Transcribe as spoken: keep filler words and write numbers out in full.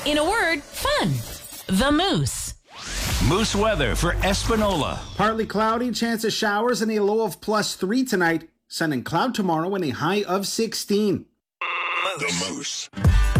In a word, fun. The Moose. Moose weather for Espanola. Partly cloudy, chance of showers, and a low of plus three tonight. Sun and cloud tomorrow and a high of sixteen. The Moose.